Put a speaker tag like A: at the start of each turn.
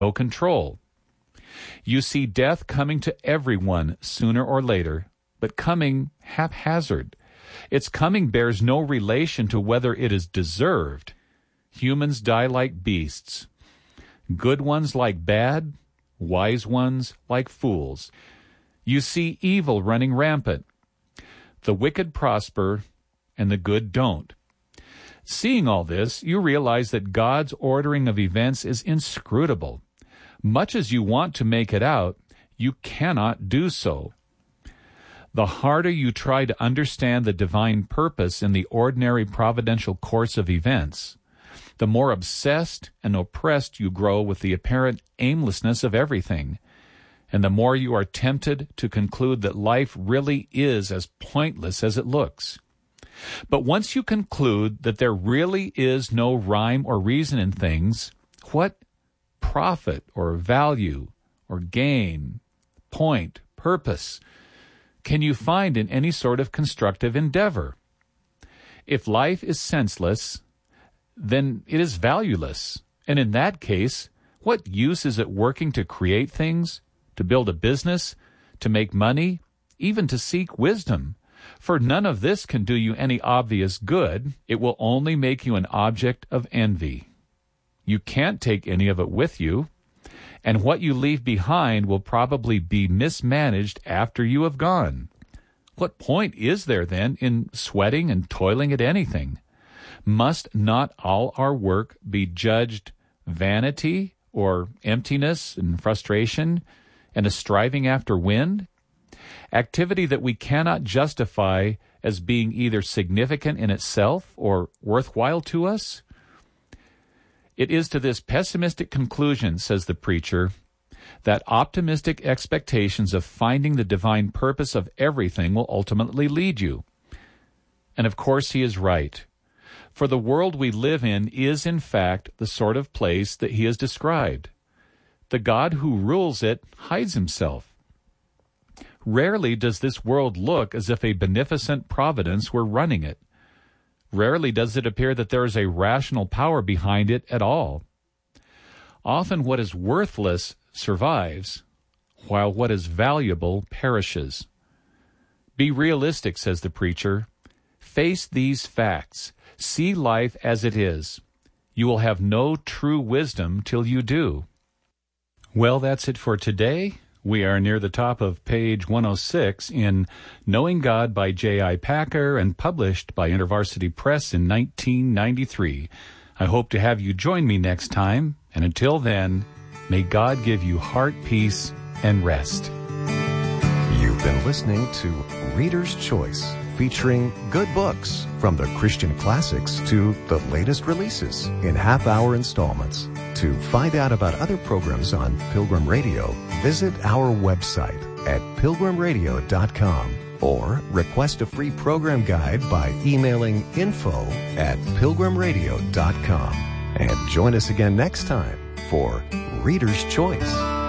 A: no control. You see death coming to everyone sooner or later, but coming haphazard. Its coming bears no relation to whether it is deserved. Humans die like beasts. Good ones like bad, wise ones like fools. You see evil running rampant. The wicked prosper, and the good don't. Seeing all this, you realize that God's ordering of events is inscrutable. Much as you want to make it out, you cannot do so. The harder you try to understand the divine purpose in the ordinary providential course of events, the more obsessed and oppressed you grow with the apparent aimlessness of everything, and the more you are tempted to conclude that life really is as pointless as it looks. But once you conclude that there really is no rhyme or reason in things, what profit or value or gain, point, purpose can you find in any sort of constructive endeavor? If life is senseless, then it is valueless. And in that case, what use is it working to create things, to build a business, to make money, even to seek wisdom? For none of this can do you any obvious good. It will only make you an object of envy. You can't take any of it with you, and what you leave behind will probably be mismanaged after you have gone. What point is there, then, in sweating and toiling at anything? Must not all our work be judged vanity or emptiness and frustration and a striving after wind? Activity that we cannot justify as being either significant in itself or worthwhile to us? It is to this pessimistic conclusion, says the preacher, that optimistic expectations of finding the divine purpose of everything will ultimately lead you. And of course he is right. For the world we live in is, in fact, the sort of place that he has described. The God who rules it hides himself. Rarely does this world look as if a beneficent providence were running it. Rarely does it appear that there is a rational power behind it at all. Often what is worthless survives, while what is valuable perishes. Be realistic, says the preacher. Face these facts. See life as it is. You will have no true wisdom till you do. Well, that's it for today. We are near the top of page 106 in Knowing God by J.I. Packer and published by InterVarsity Press in 1993. I hope to have you join me next time, and until then, may God give you heart peace and rest.
B: You've been listening to Reader's Choice, featuring good books from the Christian classics to the latest releases in half-hour installments. To find out about other programs on Pilgrim Radio, visit our website at pilgrimradio.com or request a free program guide by emailing info@pilgrimradio.com. And join us again next time for Reader's Choice.